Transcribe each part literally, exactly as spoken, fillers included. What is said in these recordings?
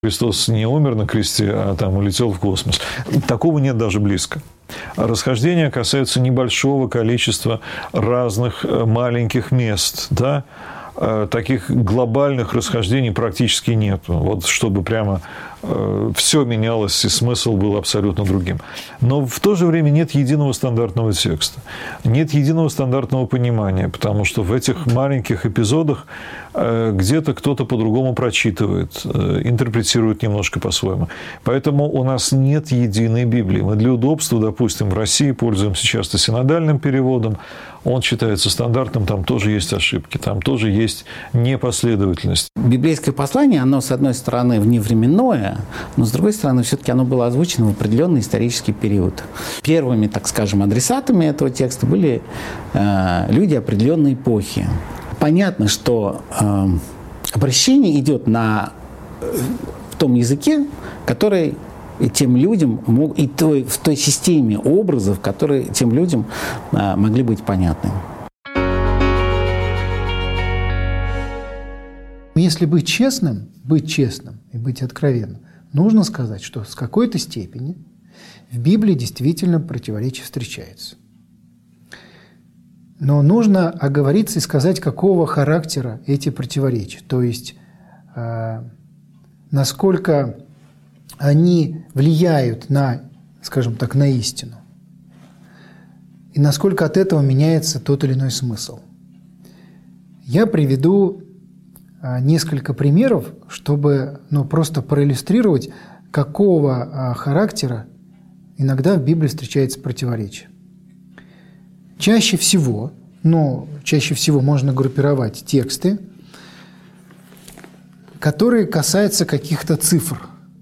Христос не умер на кресте, а там улетел в космос. Такого нет даже близко. Расхождения касаются небольшого количества разных маленьких мест, да? Таких глобальных расхождений практически нет. Вот чтобы прямо э, все менялось, и смысл был абсолютно другим. Но в то же время нет единого стандартного текста. Нет единого стандартного понимания, потому что в этих маленьких эпизодах э, где-то кто-то по-другому прочитывает, э, интерпретирует немножко по-своему. Поэтому у нас нет единой Библии. Мы для удобства, допустим, в России пользуемся часто синодальным переводом. Он считается стандартным, там тоже есть ошибки, там тоже есть непоследовательность. Библейское послание, оно, с одной стороны, вневременное, но, с другой стороны, все-таки оно было озвучено в определенный исторический период. Первыми, так скажем, адресатами этого текста были э, люди определенной эпохи. Понятно, что э, обращение идет на, э, в том языке, который и тем людям, и той, в той системе образов, которые тем людям а, могли быть понятны. Если быть честным, быть честным и быть откровенным, нужно сказать, что с какой-то степени в Библии действительно противоречие встречается. Но нужно оговориться и сказать, какого характера эти противоречия. То есть, э, насколько они влияют на, скажем так, на истину. И насколько от этого меняется тот или иной смысл. Я приведу несколько примеров, чтобы ну, просто проиллюстрировать, какого характера иногда в Библии встречается противоречие. Чаще всего, ну, чаще всего можно группировать тексты, которые касаются каких-то цифр.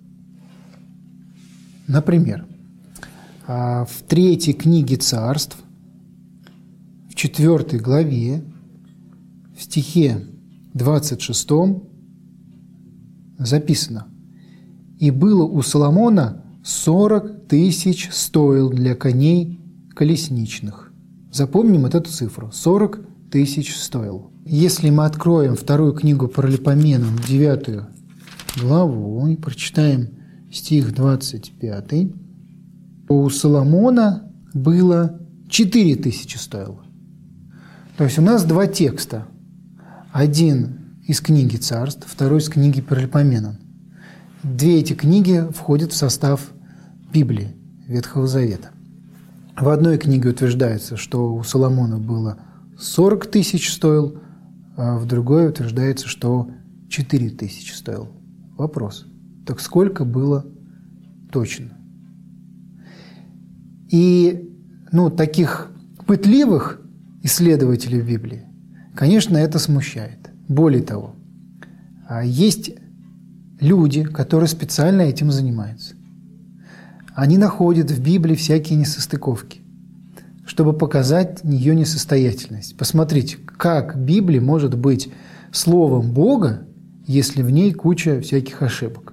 Например, в третьей книге Царств, в четвертой главе, в стихе двадцать шестом записано: «И было у Соломона сорок тысяч стоил для коней колесничных». Запомним вот эту цифру – сорок тысяч стоил. Если мы откроем вторую книгу Паралипоменон, девятую главу, и прочитаем стих двадцать пятый, у Соломона было четыре тысячи стоило. То есть у нас два текста. Один из книги Царств, второй из книги Паралипоменон. Две эти книги входят в состав Библии, Ветхого Завета. В одной книге утверждается, что у Соломона было сорок тысяч стоил, а в другой утверждается, что четыре тысячи стоил. Вопрос. Так сколько было точно? И ну, таких пытливых исследователей Библии, конечно, это смущает. Более того, есть люди, которые специально этим занимаются. Они находят в Библии всякие несостыковки, чтобы показать ее несостоятельность. Посмотрите, как Библия может быть словом Бога, если в ней куча всяких ошибок.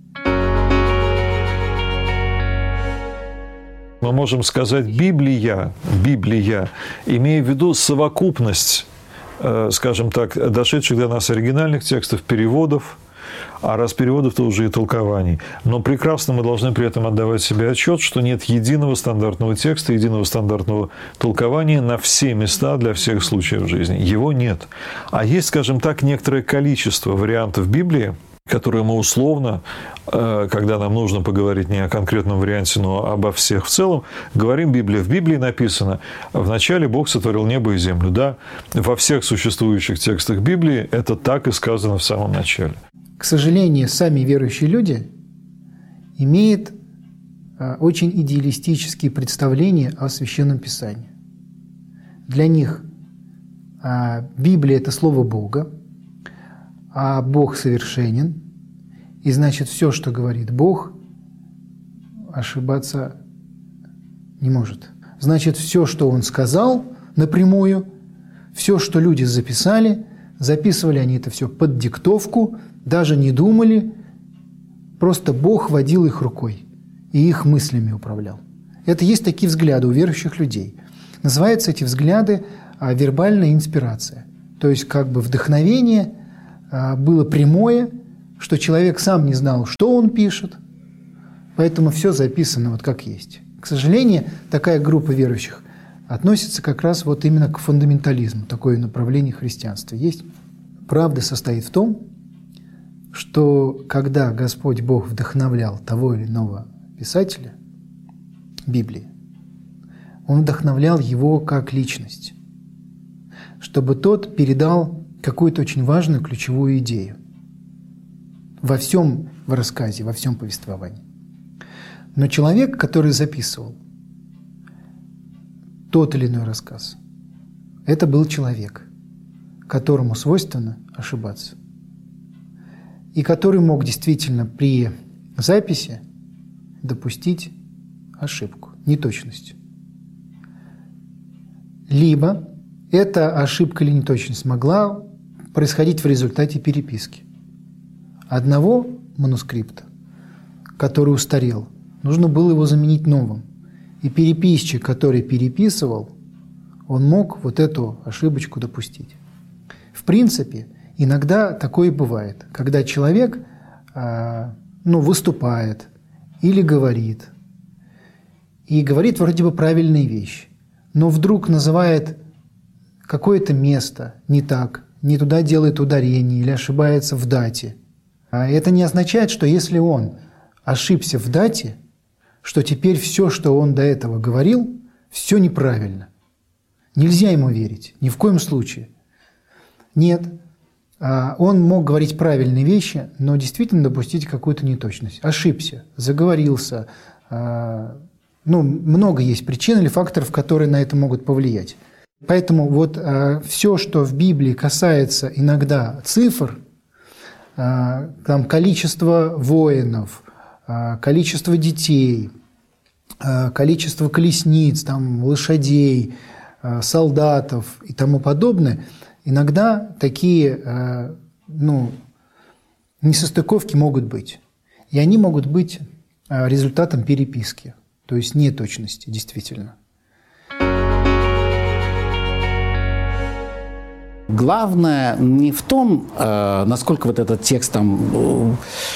Мы можем сказать «Библия», «Библия», имея в виду совокупность, скажем так, дошедших до нас оригинальных текстов, переводов, а раз переводов, то уже и толкований. Но прекрасно мы должны при этом отдавать себе отчет, что нет единого стандартного текста, единого стандартного толкования на все места для всех случаев жизни. Его нет. А есть, скажем так, некоторое количество вариантов Библии, которые мы условно, когда нам нужно поговорить не о конкретном варианте, но обо всех в целом, говорим Библия. В Библии написано: «Вначале Бог сотворил небо и землю». Да, во всех существующих текстах Библии это так и сказано в самом начале. К сожалению, сами верующие люди имеют очень идеалистические представления о Священном Писании. Для них Библия – это Слово Бога, а Бог совершенен, и значит, все, что говорит Бог, ошибаться не может. Значит, все, что Он сказал напрямую, все, что люди записали, записывали они это все под диктовку, даже не думали, просто Бог водил их рукой и их мыслями управлял. Это есть такие взгляды у верующих людей. Называются эти взгляды вербальная инспирация. То есть как бы вдохновение было прямое, что человек сам не знал, что он пишет, поэтому все записано вот как есть. К сожалению, такая группа верующих относится как раз вот именно к фундаментализму, такое направление христианства есть. Правда состоит в том, что когда Господь Бог вдохновлял того или иного писателя Библии, Он вдохновлял его как личность, чтобы тот передал какую-то очень важную ключевую идею во всем в рассказе, во всем повествовании. Но человек, который записывал тот или иной рассказ, это был человек, которому свойственно ошибаться, и который мог действительно при записи допустить ошибку, неточность. Либо эта ошибка или неточность могла происходить в результате переписки. Одного манускрипта, который устарел, нужно было его заменить новым. И переписчик, который переписывал, он мог вот эту ошибочку допустить. В принципе, иногда такое бывает, когда человек ну, выступает или говорит, и говорит вроде бы правильные вещи, но вдруг называет какое-то место не так, не туда делает ударение или ошибается в дате. А это не означает, что если он ошибся в дате, что теперь все, что он до этого говорил, все неправильно. Нельзя ему верить, ни в коем случае. Нет, он мог говорить правильные вещи, но действительно допустить какую-то неточность. Ошибся, заговорился. Ну, много есть причин или факторов, которые на это могут повлиять. Поэтому вот все, что в Библии касается иногда цифр, там, количество воинов, количество детей, количество колесниц, там, лошадей, солдатов и тому подобное, иногда такие ну, несостыковки могут быть. И они могут быть результатом переписки, то есть неточности, действительно. Главное не в том, насколько вот этот текст там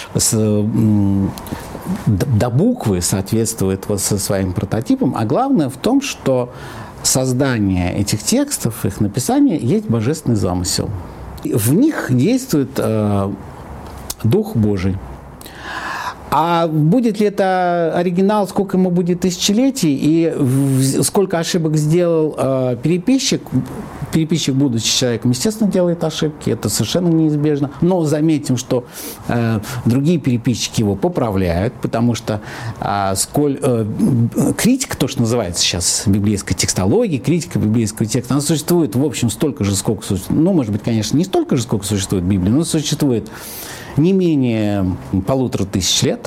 до буквы соответствует вот со своим прототипом, а главное в том, что создание этих текстов, их написание есть божественный замысел. В них действует Дух Божий. А будет ли это оригинал, сколько ему будет тысячелетий, и сколько ошибок сделал э, переписчик? Переписчик, будучи человеком, естественно, делает ошибки, это совершенно неизбежно. Но заметим, что э, другие переписчики его поправляют, потому что э, сколь, э, критика, то, что называется сейчас библейской текстологии, критика библейского текста, она существует, в общем, столько же, сколько существует. Ну, может быть, конечно, не столько же, сколько существует Библия, но существует не менее полутора тысяч лет,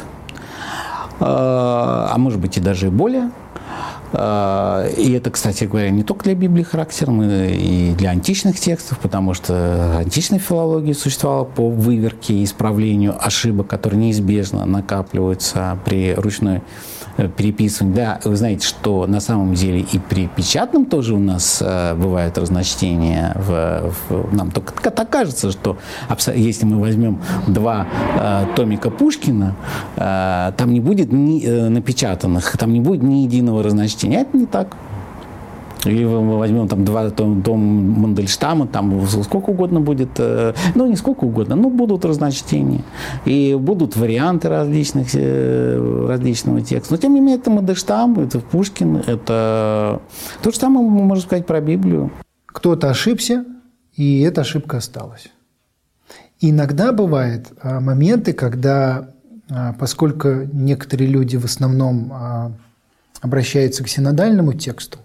а может быть и даже и более. И это, кстати говоря, не только для Библии характерно, и для античных текстов, потому что античная филология существовала по выверке и исправлению ошибок, которые неизбежно накапливаются при ручной переписывании. Да, вы знаете, что на самом деле и при печатном тоже у нас бывают разночтения. В, в, нам только так кажется, что если мы возьмем два томика Пушкина, там не будет ни, напечатанных, там не будет ни единого разночтения. Это не так. Или мы возьмем там два том, том Мандельштама, там сколько угодно будет, ну не сколько угодно, но будут разночтения. И будут варианты различных, различного текста. Но тем не менее это Мандельштам, это Пушкин, это то же самое мы можем сказать про Библию. Кто-то ошибся, и эта ошибка осталась. Иногда бывают моменты, когда, поскольку некоторые люди в основном обращаются к синодальному тексту,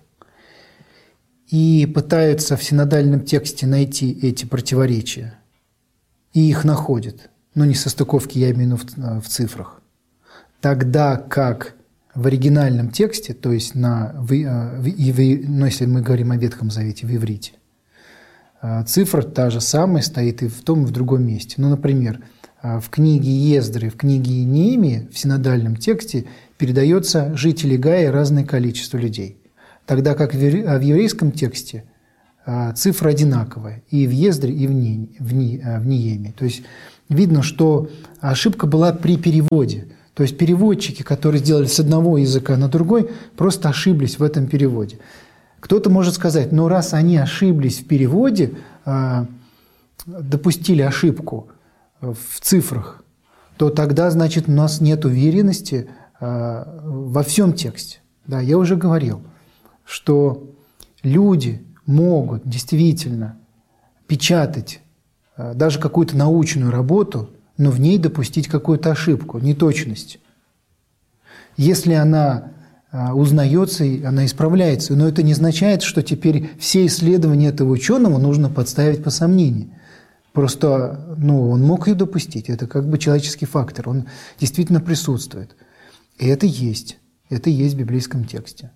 и пытаются в синодальном тексте найти эти противоречия, и их находят, но не состыковки, я имею в виду в цифрах, тогда как в оригинальном тексте, то есть на, в, в, ну, если мы говорим о Ветхом Завете, в иврите, цифра та же самая стоит и в том, и в другом месте. Ну, например, в книге Ездры, в книге Неемии, в синодальном тексте передается жители Гаи разное количество людей. Тогда как в еврейском тексте цифра одинаковая и в Ездре, и в Неемии. То есть видно, что ошибка была при переводе. То есть переводчики, которые сделали с одного языка на другой, просто ошиблись в этом переводе. Кто-то может сказать, ну раз они ошиблись в переводе, допустили ошибку в цифрах, то тогда, значит, у нас нет уверенности во всем тексте. Да, я уже говорил, что люди могут действительно печатать даже какую-то научную работу, но в ней допустить какую-то ошибку, неточность. Если она узнается, она исправляется, но это не означает, что теперь все исследования этого ученого нужно подставить под сомнение. Просто ну, он мог ее допустить, это как бы человеческий фактор, он действительно присутствует. И это есть, это есть в библейском тексте.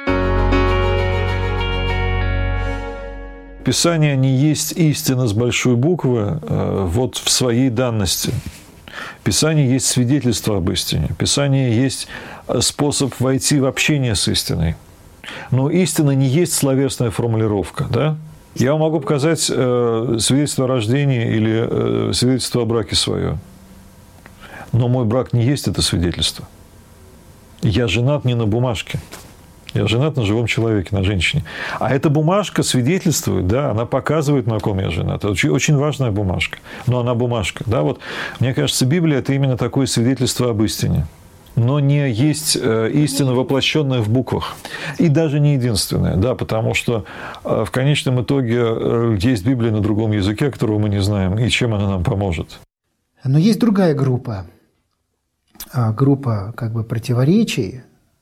Писание не есть истина с большой буквы э, вот в своей данности. Писание есть свидетельство об истине. Писание есть способ войти в общение с истиной. Но истина не есть словесная формулировка. Да? Я вам могу показать э, свидетельство о рождении или э, свидетельство о браке свое. Но мой брак не есть это свидетельство. Я женат не на бумажке. Я женат на живом человеке, на женщине. А эта бумажка свидетельствует, да, она показывает, на ком я женат. Это очень, очень важная бумажка. Но она бумажка. Да, вот, мне кажется, Библия – это именно такое свидетельство об истине. Но не есть истина, воплощенная в буквах. И даже не единственная. Да, потому что в конечном итоге есть Библия на другом языке, которого мы не знаем, и чем она нам поможет. Но есть другая группа. Группа как бы противоречий.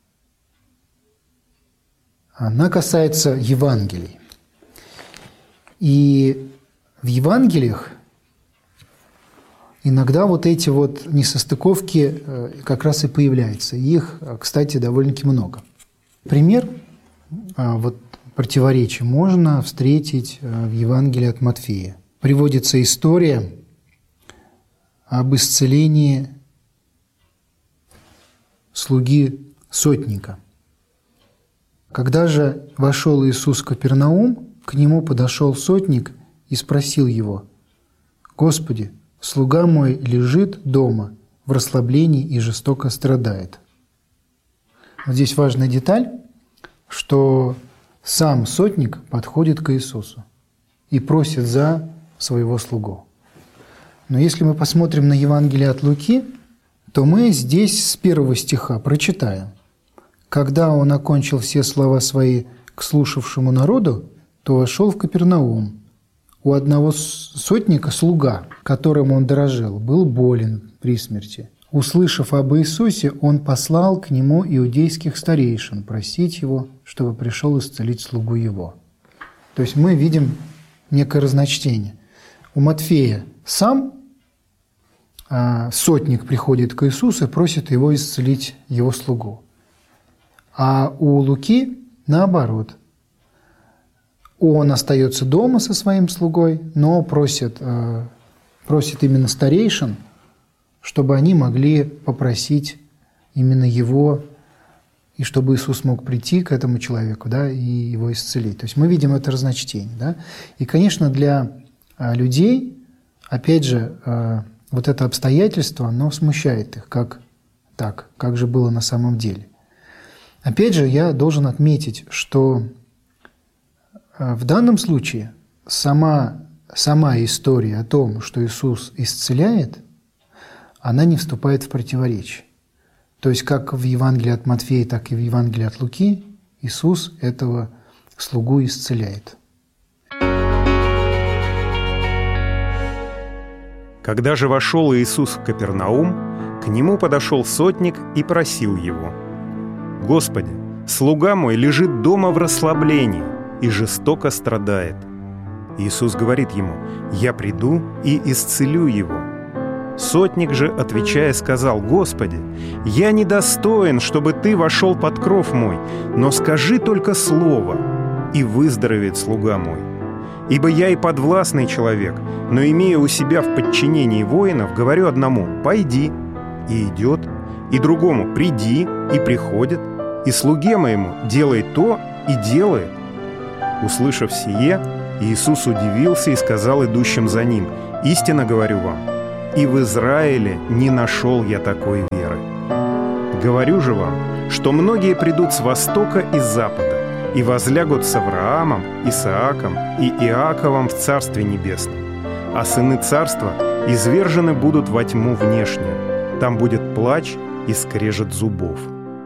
Она касается Евангелий. И в Евангелиях иногда вот эти вот несостыковки как раз и появляются. Их, кстати, довольно-таки много. Пример вот противоречий можно встретить в Евангелии от Матфея. Приводится история об исцелении слуги сотника. Когда же вошел Иисус в Капернаум, к нему подошел сотник и спросил его: «Господи, слуга мой лежит дома в расслаблении и жестоко страдает». Вот здесь важная деталь, что сам сотник подходит к Иисусу и просит за своего слугу. Но если мы посмотрим на Евангелие от Луки, то мы здесь с первого стиха прочитаем: «Когда он окончил все слова свои к слушавшему народу, то вошел в Капернаум. У одного сотника слуга, которым он дорожил, был болен при смерти. Услышав об Иисусе, он послал к нему иудейских старейшин просить его, чтобы пришел исцелить слугу его». То есть мы видим некое разночтение. У Матфея сам а, сотник приходит к Иисусу и просит его исцелить его слугу. А у Луки наоборот. Он остается дома со своим слугой, но просит, э, просит именно старейшин, чтобы они могли попросить именно его, и чтобы Иисус мог прийти к этому человеку, да, и его исцелить. То есть мы видим это разночтение. Да? И, конечно, для э, людей, опять же, э, вот это обстоятельство, оно смущает их. Как так? Как же было на самом деле? Опять же, я должен отметить, что в данном случае сама, сама история о том, что Иисус исцеляет, она не вступает в противоречие. То есть как в Евангелии от Матфея, так и в Евангелии от Луки Иисус этого слугу исцеляет. Когда же вошел Иисус в Капернаум, к нему подошел сотник и просил его: «Господи, слуга мой лежит дома в расслаблении и жестоко страдает». Иисус говорит ему: «Я приду и исцелю его». Сотник же, отвечая, сказал: «Господи, я недостоин, чтобы ты вошел под кров мой, но скажи только слово, и выздоровеет слуга мой. Ибо я и подвластный человек, но, имея у себя в подчинении воинов, говорю одному: пойди, и идет, и другому: приди, и приходит, и слуге моему: делай то, и делает». Услышав сие, Иисус удивился и сказал идущим за ним: «Истинно говорю вам, и в Израиле не нашел я такой веры. Говорю же вам, что многие придут с востока и с запада и возлягут с Авраамом, Исааком и Иаковом в Царстве Небесном, а сыны Царства извержены будут во тьму внешнюю, там будет плач и скрежет зубов».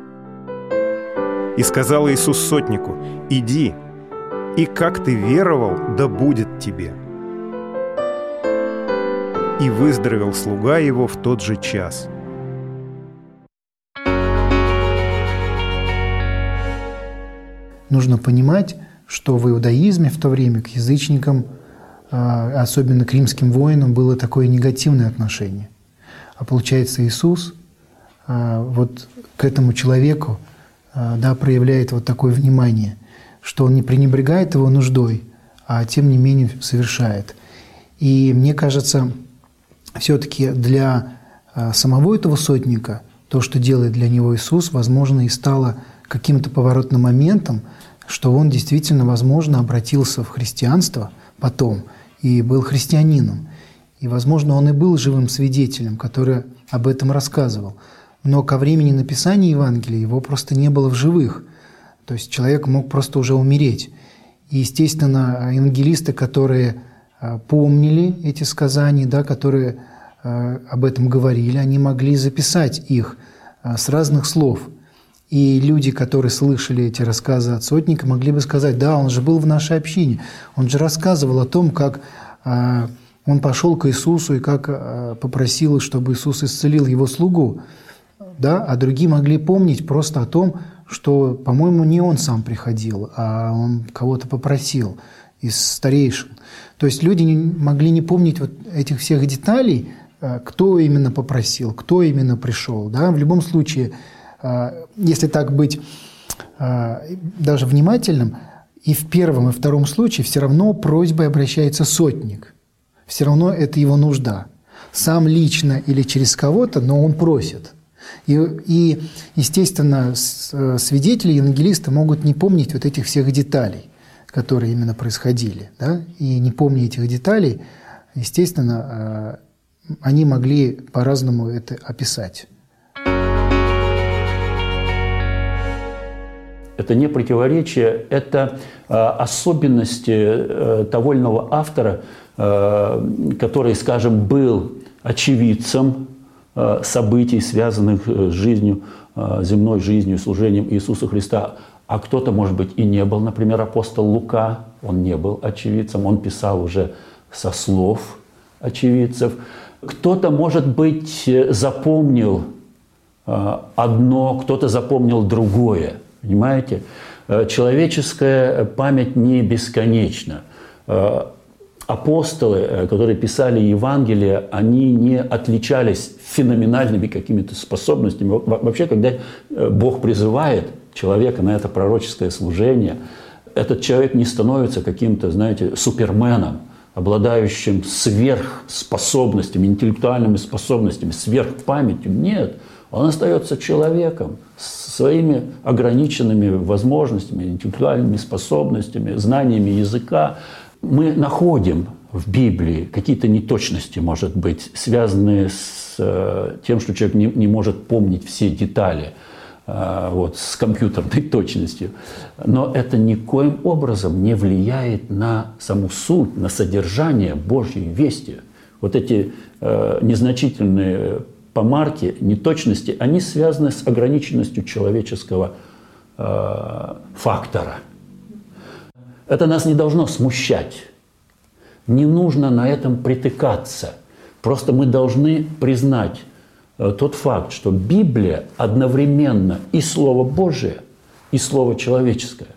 И сказал Иисус сотнику: «Иди, и как ты веровал, да будет тебе». И выздоровел слуга его в тот же час. Нужно понимать, что в иудаизме в то время к язычникам, особенно к римским воинам, было такое негативное отношение. А получается, Иисус вот к этому человеку, да, проявляет вот такое внимание, что Он не пренебрегает его нуждой, а тем не менее совершает. И мне кажется, все-таки для самого этого сотника то, что делает для него Иисус, возможно, и стало каким-то поворотным моментом, что он действительно, возможно, обратился в христианство потом и был христианином. И, возможно, он и был живым свидетелем, который об этом рассказывал. Но ко времени написания Евангелия его просто не было в живых. То есть человек мог просто уже умереть. И, естественно, евангелисты, которые помнили эти сказания, да, которые об этом говорили, они могли записать их с разных слов. И люди, которые слышали эти рассказы от сотника, могли бы сказать: да, он же был в нашей общине, он же рассказывал о том, как он пошел к Иисусу и как попросил, чтобы Иисус исцелил его слугу. Да? А другие могли помнить просто о том, что, по-моему, не он сам приходил, а он кого-то попросил из старейшин. То есть люди не, могли не помнить вот этих всех деталей, кто именно попросил, кто именно пришел. Да? В любом случае, если так быть даже внимательным, и в первом, и втором случае все равно просьбой обращается сотник. Все равно это его нужда. Сам лично или через кого-то, но он просит. И, и естественно, свидетели, евангелисты могут не помнить вот этих всех деталей, которые именно происходили. Да? И не помня этих деталей, естественно, они могли по-разному это описать. Это не противоречие, это э, особенности э, того или иного автора, э, который, скажем, был очевидцем э, событий, связанных с жизнью, э, земной жизнью, служением Иисуса Христа. А кто-то, может быть, и не был. Например, апостол Лука, он не был очевидцем, он писал уже со слов очевидцев. Кто-то, может быть, запомнил э, одно, кто-то запомнил другое. Понимаете? Человеческая память не бесконечна. Апостолы, которые писали Евангелие, они не отличались феноменальными какими-то способностями. Вообще, когда Бог призывает человека на это пророческое служение, этот человек не становится каким-то, знаете, суперменом, обладающим сверхспособностями, интеллектуальными способностями, сверхпамятью. Нет, он остается человеком с своими ограниченными возможностями, интеллектуальными способностями, знаниями языка. Мы находим в Библии какие-то неточности, может быть, связанные с тем, что человек не, не может помнить все детали, вот, с компьютерной точностью. Но это никоим образом не влияет на саму суть, на содержание Божьей вести. Вот эти э, незначительные помарки, неточности, они связаны с ограниченностью человеческого э, фактора. Это нас не должно смущать. Не нужно на этом притыкаться. Просто мы должны признать э, тот факт, что Библия одновременно и Слово Божие, и Слово человеческое.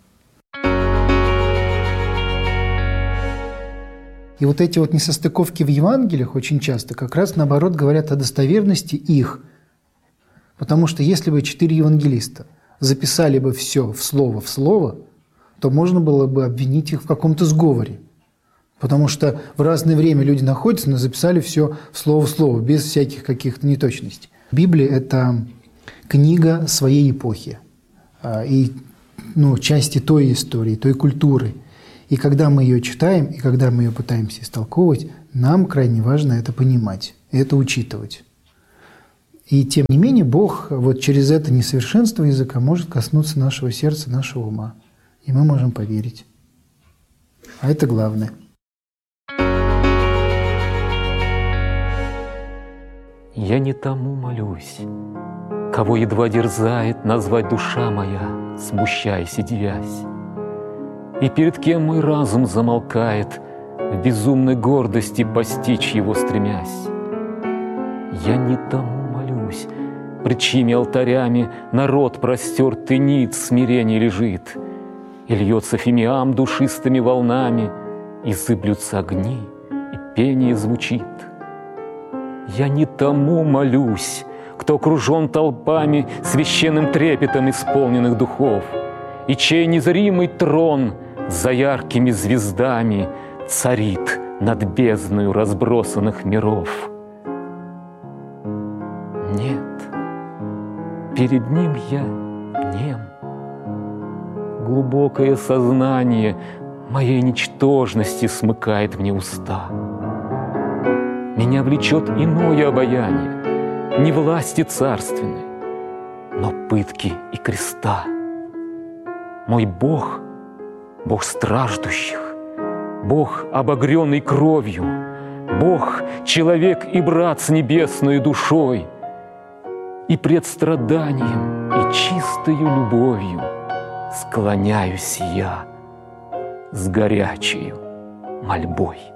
И вот эти вот несостыковки в Евангелиях очень часто как раз наоборот говорят о достоверности их. Потому что если бы четыре евангелиста записали бы все в слово в слово, то можно было бы обвинить их в каком-то сговоре. Потому что в разное время люди находятся, но записали все в слово в слово, без всяких каких-то неточностей. Библия – это книга своей эпохи и ну, части той истории, той культуры. И когда мы ее читаем, и когда мы ее пытаемся истолковывать, нам крайне важно это понимать. и это учитывать. И тем не менее Бог вот через это несовершенство языка может коснуться нашего сердца, нашего ума. И мы можем поверить. А это главное. Я не тому молюсь, кого едва дерзает назвать душа моя, смущаясь и девясь. И перед кем мой разум замолкает, в безумной гордости постичь его стремясь. Я не тому молюсь, пред чьими алтарями народ простертый ниц смирения лежит, и льется фимиам душистыми волнами, и зыблются огни, и пение звучит. Я не тому молюсь, кто окружен толпами священным трепетом исполненных духов, и чей незримый трон за яркими звездами царит над бездною разбросанных миров. Нет, перед ним я нем. Глубокое сознание моей ничтожности смыкает мне уста. Меня влечет иное обаяние, не власти царственной, но пытки и креста. Мой Бог — Бог страждущих, Бог, обогренный кровью, Бог — человек и брат с небесною душой, и пред страданием и чистою любовью склоняюсь я с горячею мольбой.